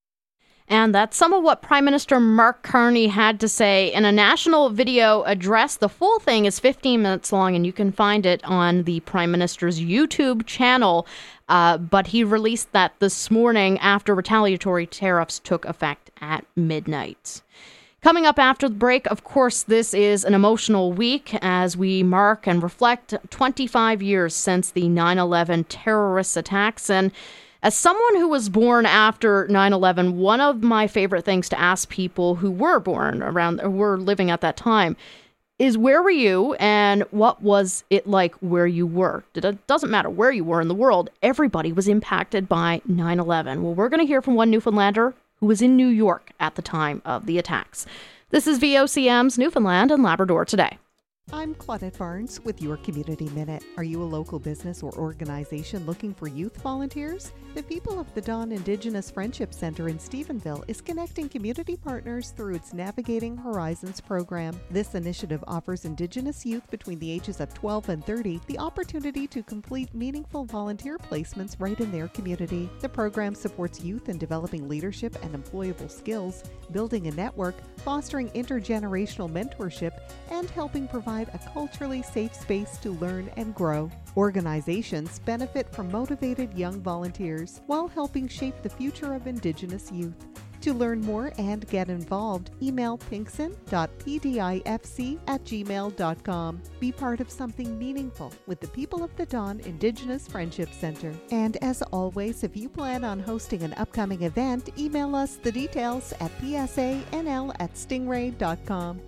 And that's some of what Prime Minister Mark Carney had to say in a national video address. The full thing is fifteen minutes long, and you can find it on the Prime Minister's YouTube channel. Uh, but he released that this morning after retaliatory tariffs took effect at midnight. Coming up after the break, of course, this is an emotional week as we mark and reflect twenty-five years since the nine eleven terrorist attacks. And as someone who was born after nine eleven, one of my favorite things to ask people who were born around, or were living at that time, is where were you and what was it like where you were? It doesn't matter where you were in the world. Everybody was impacted by nine eleven. Well, we're going to hear from one Newfoundlander who was in New York at the time of the attacks. This is V O C M's Newfoundland and Labrador Today. I'm Claudette Barnes with your Community Minute. Are you a local business or organization looking for youth volunteers? The People of the Dawn Indigenous Friendship Center in Stephenville is connecting community partners through its Navigating Horizons program. This initiative offers Indigenous youth between the ages of twelve and thirty the opportunity to complete meaningful volunteer placements right in their community. The program supports youth in developing leadership and employable skills, building a network, fostering intergenerational mentorship, and helping provide a culturally safe space to learn and grow. Organizations benefit from motivated young volunteers while helping shape the future of Indigenous youth. To learn more and get involved, email pinkson dot p d i f c at gmail dot com. Be part of something meaningful with the People of the Dawn Indigenous Friendship Center. And as always, if you plan on hosting an upcoming event, email us the details at p s a n l at stingray dot com.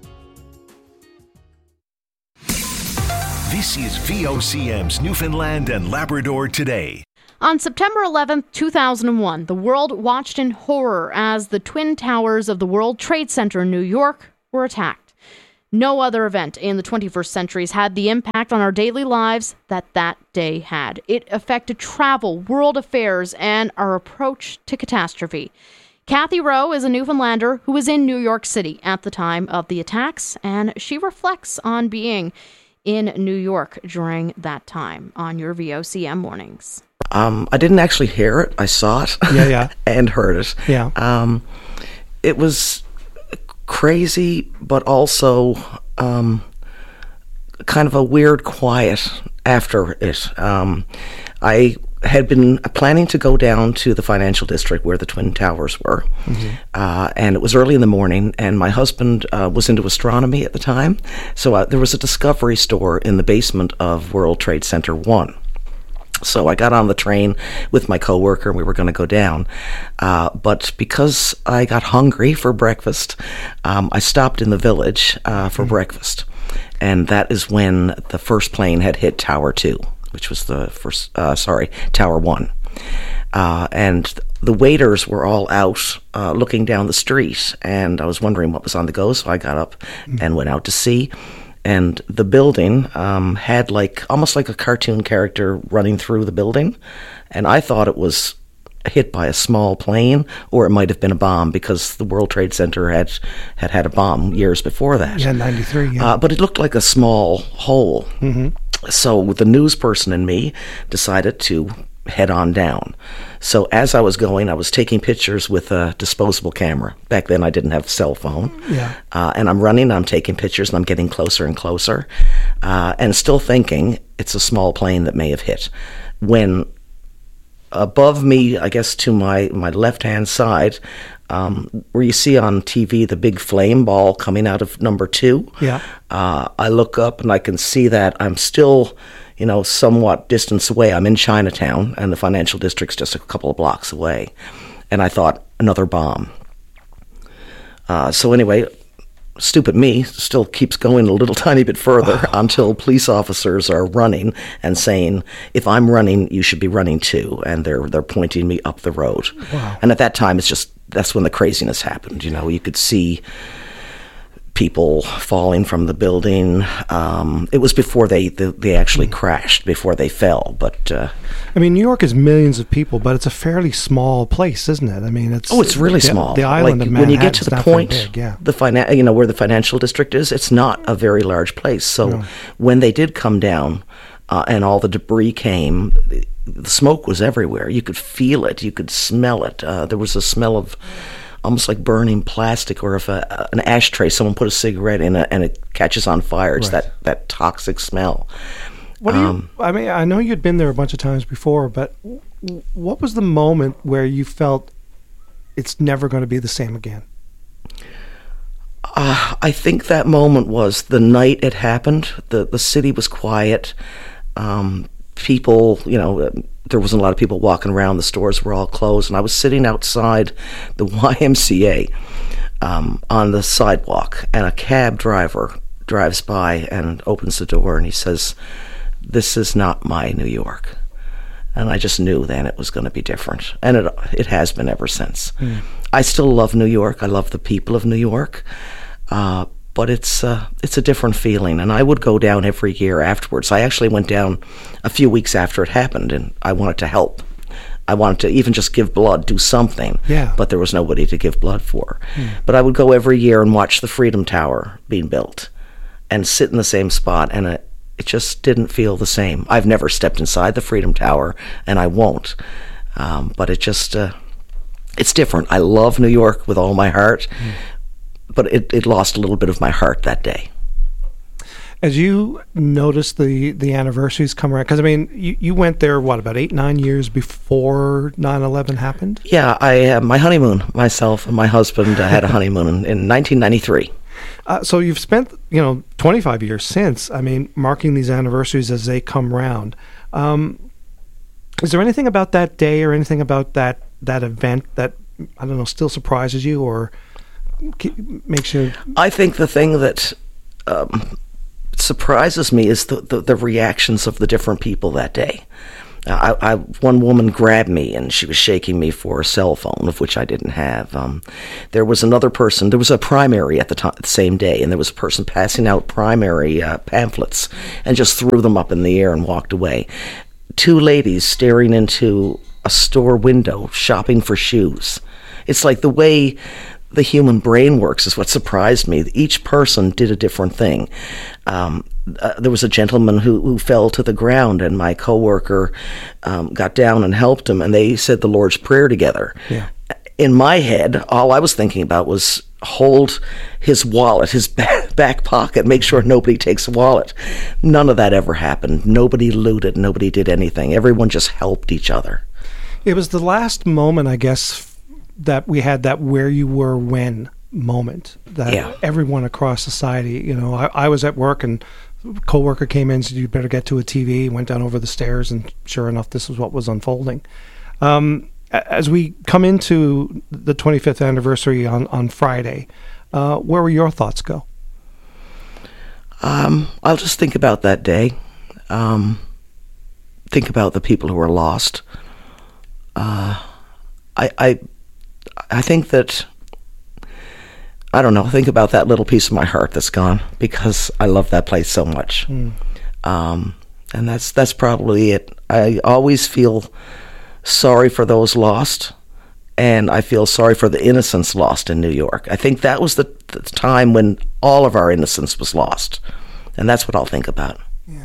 This is V O C M's Newfoundland and Labrador Today. On September eleventh, two thousand one, the world watched in horror as the Twin Towers of the World Trade Center in New York were attacked. No other event in the twenty-first century has had the impact on our daily lives that that day had. It affected travel, world affairs, and our approach to catastrophe. Kathy Rowe is a Newfoundlander who was in New York City at the time of the attacks, and she reflects on being in New York during that time on your V O C M mornings. Um, I didn't actually hear it. I saw it. Yeah, yeah. and heard it. Yeah. Um, it was crazy, but also um, kind of a weird quiet after it. Um, I had been planning to go down to the financial district where the Twin Towers were. Mm-hmm. Uh, and it was early in the morning, and my husband uh, was into astronomy at the time. So uh, there was a Discovery store in the basement of World Trade Center one. So I got on the train with my coworker, and we were going to go down. Uh, but because I got hungry for breakfast, um, I stopped in the village uh, for mm-hmm. breakfast. And that is when the first plane had hit Tower two, which was the first, uh, sorry, Tower one. Uh, and the waiters were all out uh, looking down the street, and I was wondering what was on the go, so I got up mm-hmm. and went out to see. And the building um, had like almost like a cartoon character running through the building, and I thought it was hit by a small plane, or it might have been a bomb, because the World Trade Center had had, had a bomb years before that. Yeah, ninety-three, yeah. Uh, but it looked like a small hole. Mm-hmm. So the news person in me decided to head on down. So as I was going, I was taking pictures with a disposable camera. Back then I didn't have a cell phone. Yeah. Uh, and I'm running, I'm taking pictures, and I'm getting closer and closer, uh, and still thinking it's a small plane that may have hit. When above me, I guess to my, my left-hand side, um, where you see on T V the big flame ball coming out of number two, yeah. uh, I look up and I can see that I'm still, you know, somewhat distance away. I'm in Chinatown, and the financial district's just a couple of blocks away. And I thought, another bomb. Uh, so anyway, stupid me still keeps going a little tiny bit further wow. until police officers are running and saying, if I'm running, you should be running too. And they're they're pointing me up the road. Wow. And at that time, it's just, that's when the craziness happened. You know, you could see people falling from the building. Um, it was before they, they, they actually mm. crashed, before they fell. But uh, I mean, New York is millions of people, but it's a fairly small place, isn't it? I mean, it's oh, it's really the, small. The island like, of Manhattan. When you get to the point, big, yeah. the fina- you know, where the financial district is, it's not a very large place. So no. when they did come down, uh, and all the debris came, the smoke was everywhere. You could feel it. You could smell it. Uh, there was a smell of almost like burning plastic, or if a, an ashtray, someone put a cigarette in it and it catches on fire. It's right. that, that toxic smell. What do you, um, I mean, I know you'd been there a bunch of times before, but what was the moment where you felt it's never going to be the same again? Uh, I think that moment was the night it happened. The, the city was quiet. Um, people, you know, there wasn't a lot of people walking around. The stores were all closed, and I was sitting outside the Y M C A um, on the sidewalk, and a cab driver drives by and opens the door, and he says, "This is not my New York." And I just knew then it was going to be different, and it it has been ever since. Mm. I still love New York. I love the people of New York, uh, but it's uh, it's a different feeling. And I would go down every year afterwards. I actually went down a few weeks after it happened, and I wanted to help. I wanted to even just give blood, do something. Yeah. But there was nobody to give blood for. Hmm. But I would go every year and watch the Freedom Tower being built and sit in the same spot, and it, it just didn't feel the same. I've never stepped inside the Freedom Tower, and I won't. Um, but it just, uh, it's different. I love New York with all my heart, hmm. but it, it lost a little bit of my heart that day. As you noticed the, the anniversaries come around, because I mean, you, you went there, what, about eight, nine years before nine eleven happened? Yeah, I uh, my honeymoon, myself and my husband uh, had a honeymoon in, in nineteen ninety-three. Uh, so you've spent, you know, twenty-five years since, I mean, marking these anniversaries as they come round. Um, is there anything about that day or anything about that, that event that, I don't know, still surprises you or makes you... I think the thing that... Um, surprises me is the, the, the reactions of the different people that day. Uh, I, I one woman grabbed me and she was shaking me for a cell phone, of which I didn't have. Um, there was another person. There was a primary at the, time, the same day, and there was a person passing out primary uh, pamphlets and just threw them up in the air and walked away. Two ladies staring into a store window shopping for shoes. It's like the way the human brain works is what surprised me. Each person did a different thing. Um, uh, there was a gentleman who, who fell to the ground, and my coworker um, got down and helped him, and they said the Lord's Prayer together. Yeah. In my head, all I was thinking about was hold his wallet, his back, back pocket, make sure nobody takes the wallet. None of that ever happened. Nobody looted. Nobody did anything. Everyone just helped each other. It was the last moment, I guess, that we had that where you were when moment that yeah. everyone across society, you know, I, I was at work and a coworker came in and said, you better get to a T V, went down over the stairs, and sure enough, this is what was unfolding. Um, as we come into the twenty-fifth anniversary on, on Friday, uh, where will your thoughts go? Um, I'll just think about that day. Um, think about the people who were lost. Uh, I, I, I think that, I don't know, think about that little piece of my heart that's gone, because I love that place so much. Mm. Um, and that's that's probably it. I always feel sorry for those lost, and I feel sorry for the innocents lost in New York. I think that was the, the time when all of our innocence was lost, and that's what I'll think about. Yeah.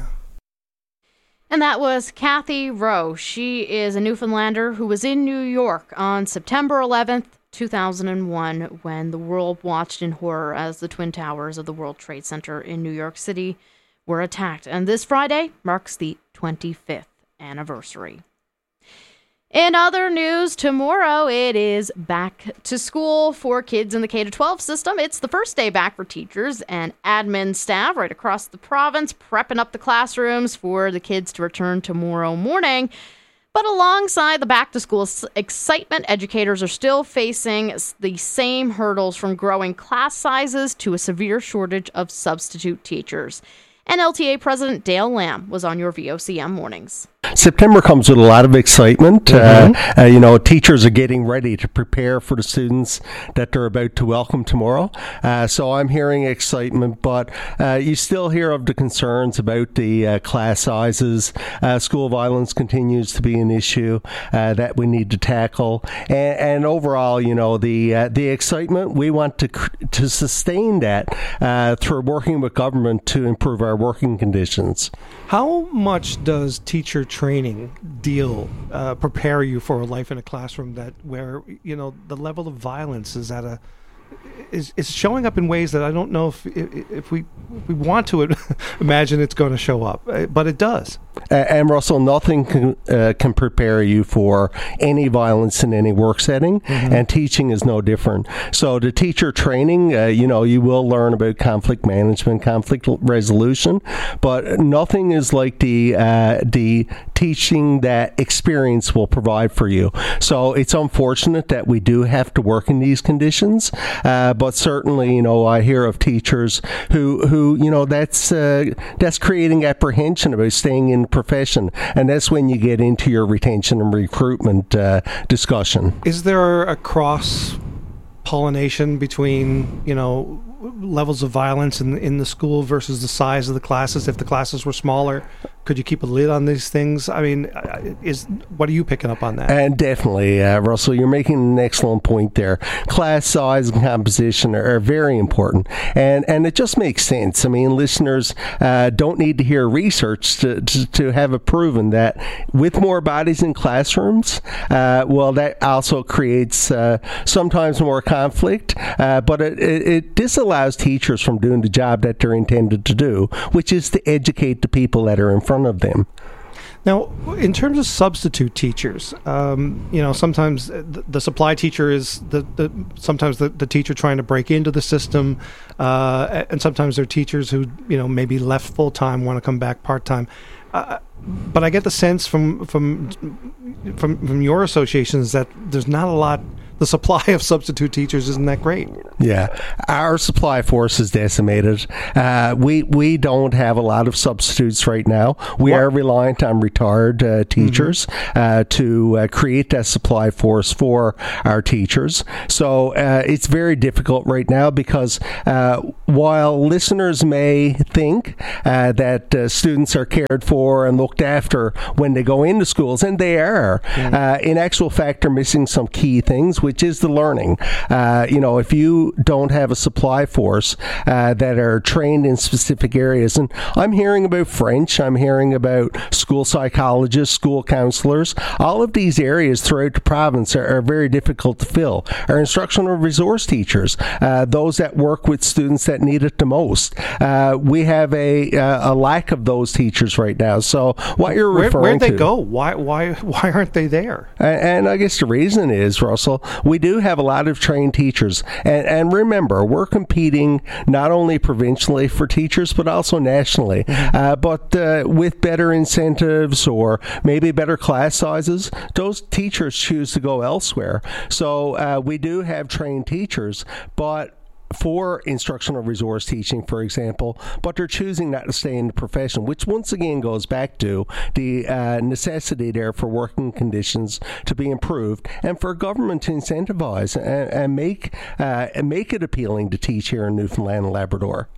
And that was Kathy Rowe. She is a Newfoundlander who was in New York on September eleventh, two thousand one, when the world watched in horror as the Twin Towers of the World Trade Center in New York City were attacked. And this Friday marks the twenty-fifth anniversary. In other news, tomorrow it is back to school for kids in the K through twelve system. It's the first day back for teachers and admin staff right across the province, prepping up the classrooms for the kids to return tomorrow morning. But alongside the back-to-school excitement, educators are still facing the same hurdles, from growing class sizes to a severe shortage of substitute teachers. N L T A President Dale Lamb was on your V O C M Mornings. September comes with a lot of excitement. Mm-hmm. Uh, uh, you know, teachers are getting ready to prepare for the students that they're about to welcome tomorrow. Uh, so I'm hearing excitement, but uh, you still hear of the concerns about the uh, class sizes. Uh, school violence continues to be an issue uh, that we need to tackle. And, and overall, you know, the uh, the excitement, we want to to sustain that uh, through working with government to improve our working conditions. How much does teacher training deal uh, prepare you for a life in a classroom that where, you know, the level of violence is at a is is showing up in ways that I don't know if if, if we if we want to imagine it's going to show up, but it does. Uh, and Russell, nothing can, uh, can prepare you for any violence in any work setting, mm-hmm. and teaching is no different. So the teacher training, uh, you know, you will learn about conflict management, conflict resolution, but nothing is like the uh, the teaching that experience will provide for you. So it's unfortunate that we do have to work in these conditions, uh, but certainly, you know, I hear of teachers who, who you know, that's uh, that's creating apprehension about staying in profession, and that's when you get into your retention and recruitment uh, discussion. Is there a cross pollination between, you know, levels of violence in in the school versus the size of the classes? If the classes were smaller, could you keep a lid on these things? I mean, is what are you picking up on that? And definitely, uh, Russell, you're making an excellent point there. Class size and composition are, are very important, and and it just makes sense. I mean, listeners uh, don't need to hear research to, to, to have it proven that with more bodies in classrooms, uh, well, that also creates uh, sometimes more conflict, uh, but it, it, it disallows teachers from doing the job that they're intended to do, which is to educate the people that are in front of them. Now, in terms of substitute teachers, um, you know, sometimes the, the supply teacher is the, the sometimes the, the teacher trying to break into the system, uh, and sometimes they're teachers who, you know, maybe left full time, want to come back part time. Uh, but I get the sense from from from from your associations that there's not a lot. The supply of substitute teachers isn't that great. Yeah, our supply force is decimated. Uh, we we don't have a lot of substitutes right now. We what? are reliant on retired uh, teachers mm-hmm. uh, to uh, create that supply force for our teachers. So uh, it's very difficult right now because uh, while listeners may think uh, that uh, students are cared for and looked after when they go into schools, and they are, mm-hmm. uh, in actual fact, they're missing some key things, which is the learning. Uh, you know, if you don't have a supply force uh, that are trained in specific areas, and I'm hearing about French, I'm hearing about school psychologists, school counselors, all of these areas throughout the province are, are very difficult to fill. Our instructional resource teachers, uh, those that work with students that need it the most, uh, we have a uh, a lack of those teachers right now. So what you're Where, referring where'd to... they go? Why, why, why aren't they there? And, and I guess the reason is, Russell, we do have a lot of trained teachers. And, and remember, we're competing not only provincially for teachers, but also nationally. Mm-hmm. Uh, but uh, with better incentives or maybe better class sizes, those teachers choose to go elsewhere. So uh, we do have trained teachers, but for instructional resource teaching, for example, but they're choosing not to stay in the profession, which once again goes back to the uh, necessity there for working conditions to be improved and for government to incentivize and, and make uh, and make it appealing to teach here in Newfoundland and Labrador.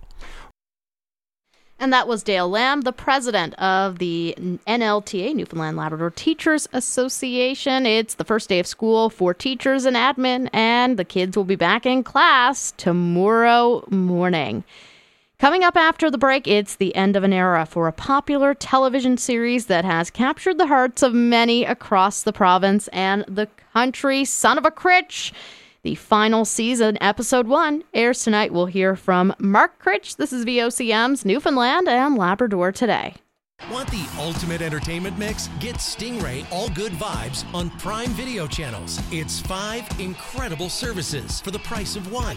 And that was Dale Lamb, the president of the N L T A, Newfoundland Labrador Teachers Association. It's the first day of school for teachers and admin, and the kids will be back in class tomorrow morning. Coming up after the break, it's the end of an era for a popular television series that has captured the hearts of many across the province and the country. Son of a Critch. The final season, episode one, airs tonight. We'll hear from Mark Critch. This is V O C M's Newfoundland and Labrador Today. Want the ultimate entertainment mix? Get Stingray All Good Vibes on Prime Video channels. It's five incredible services for the price of one.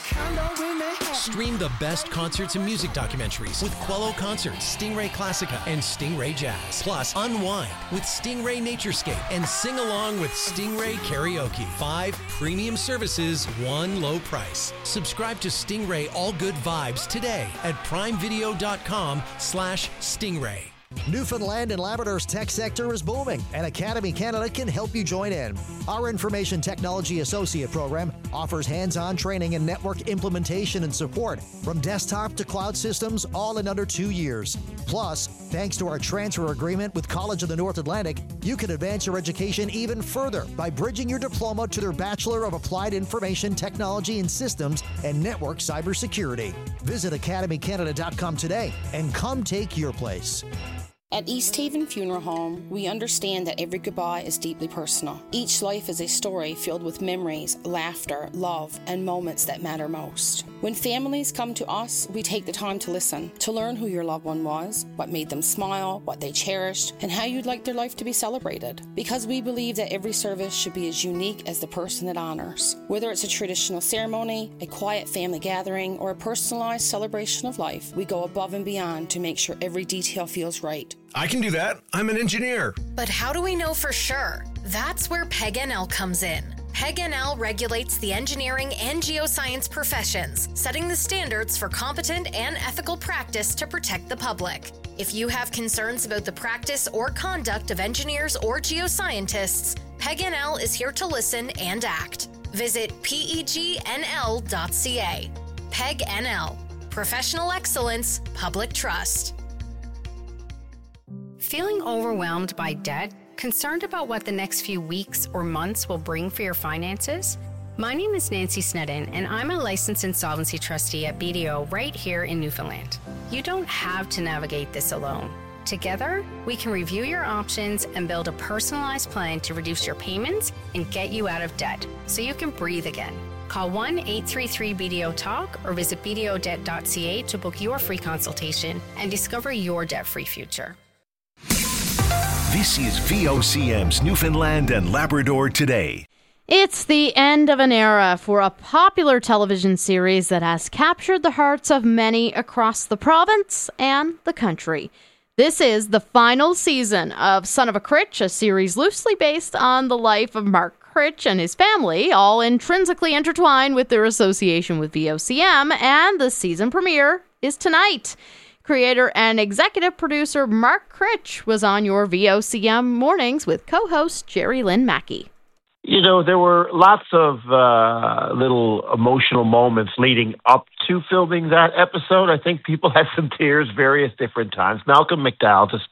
Stream the best concerts and music documentaries with Quello Concerts, Stingray Classica, and Stingray Jazz. Plus, unwind with Stingray Naturescape and sing along with Stingray Karaoke. Five premium services, one low price. Subscribe to Stingray All Good Vibes today at primevideo.com slash Stingray. Newfoundland and Labrador's tech sector is booming, and Academy Canada can help you join in. Our Information Technology Associate Program offers hands-on training in network implementation and support, from desktop to cloud systems, all in under two years. Plus, thanks to our transfer agreement with College of the North Atlantic, you can advance your education even further by bridging your diploma to their Bachelor of Applied Information Technology and Systems and Network Cybersecurity. Visit academy canada dot com today and come take your place. At East Haven Funeral Home, we understand that every goodbye is deeply personal. Each life is a story filled with memories, laughter, love, and moments that matter most. When families come to us, we take the time to listen, to learn who your loved one was, what made them smile, what they cherished, and how you'd like their life to be celebrated. Because we believe that every service should be as unique as the person it honors. Whether it's a traditional ceremony, a quiet family gathering, or a personalized celebration of life, we go above and beyond to make sure every detail feels right. I can do that. I'm an engineer. But how do we know for sure? That's where P E G N L comes in. P E G N L regulates the engineering and geoscience professions, setting the standards for competent and ethical practice to protect the public. If you have concerns about the practice or conduct of engineers or geoscientists, P E G N L is here to listen and act. Visit P E G N L dot C A. Peg N L. Professional excellence, public trust. Feeling overwhelmed by debt? Concerned about what the next few weeks or months will bring for your finances? My name is Nancy Snedden, and I'm a licensed insolvency trustee at B D O right here in Newfoundland. You don't have to navigate this alone. Together, we can review your options and build a personalized plan to reduce your payments and get you out of debt so you can breathe again. Call one eight three three B D O talk or visit b d o debt dot c a to book your free consultation and discover your debt-free future. This is V O C M's Newfoundland and Labrador Today. It's the end of an era for a popular television series that has captured the hearts of many across the province and the country. This is the final season of Son of a Critch, a series loosely based on the life of Mark Critch and his family, all intrinsically intertwined with their association with V O C M, and the season premiere is tonight. Creator and executive producer Mark Critch was on your V O C M mornings with co-host Jerry Lynn Mackey. You know, there were lots of uh, little emotional moments leading up to filming that episode. I think people had some tears various different times. Malcolm McDowell, just